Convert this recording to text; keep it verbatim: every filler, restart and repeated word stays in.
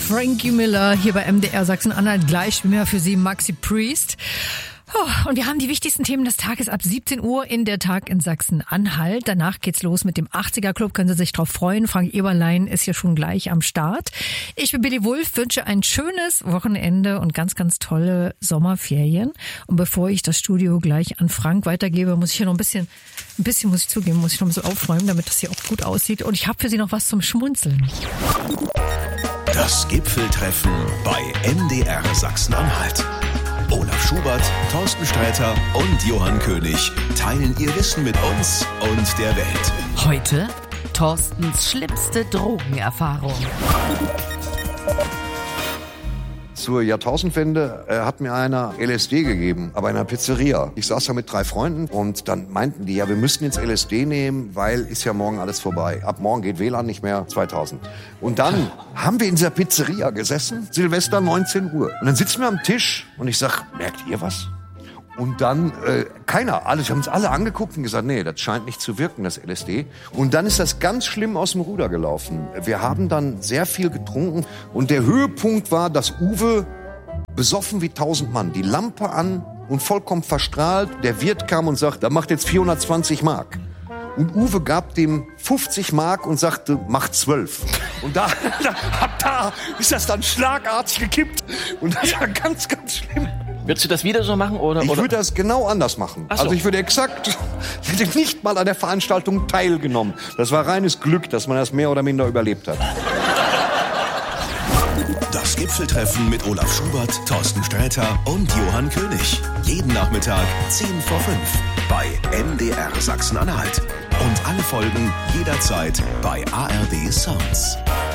Frankie Miller hier bei M D R Sachsen-Anhalt. Gleich mehr für Sie Maxi Priest. Oh, und wir haben die wichtigsten Themen des Tages ab siebzehn Uhr in der Tag in Sachsen-Anhalt. Danach geht's los mit dem achtziger Club. Können Sie sich drauf freuen. Frank Eberlein ist hier schon gleich am Start. Ich bin Billy Wulff, wünsche ein schönes Wochenende und ganz, ganz tolle Sommerferien. Und bevor ich das Studio gleich an Frank weitergebe, muss ich hier noch ein bisschen, ein bisschen muss ich zugeben, muss ich noch ein bisschen aufräumen, damit das hier auch gut aussieht. Und ich habe für Sie noch was zum Schmunzeln. Das Gipfeltreffen bei M D R Sachsen-Anhalt. Olaf Schubert, Thorsten Sträter und Johann König teilen ihr Wissen mit uns und der Welt. Heute Thorstens schlimmste Drogenerfahrung. Zur Jahrtausendwende äh, hat mir einer L S D gegeben, aber in einer Pizzeria. Ich saß da mit drei Freunden und dann meinten die, ja, wir müssten jetzt L S D nehmen, weil ist ja morgen alles vorbei. Ab morgen geht W L A N nicht mehr, zweitausend. Und dann haben wir in dieser Pizzeria gesessen, Silvester neunzehn Uhr. Und dann sitzen wir am Tisch und ich sag, merkt ihr was? Und dann, äh, keiner, alle, wir haben uns alle angeguckt und gesagt, nee, das scheint nicht zu wirken, das L S D. Und dann ist das ganz schlimm aus dem Ruder gelaufen. Wir haben dann sehr viel getrunken und der Höhepunkt war, dass Uwe besoffen wie tausend Mann, die Lampe an und vollkommen verstrahlt, der Wirt kam und sagt, da macht jetzt vierhundertzwanzig Mark. Und Uwe gab dem fünfzig Mark und sagte, mach zwölf. Und da, da, da ist das dann schlagartig gekippt. Und das war ganz, ganz schlimm. Würdest du das wieder so machen? Oder, ich oder? würde das genau anders machen. Ach so. Also ich würde exakt, ich hätte nicht mal an der Veranstaltung teilgenommen. Das war reines Glück, dass man das mehr oder minder überlebt hat. Das Gipfeltreffen mit Olaf Schubert, Thorsten Sträter und Johann König. Jeden Nachmittag zehn vor fünf bei M D R Sachsen-Anhalt. Und alle Folgen jederzeit bei A R D Sounds.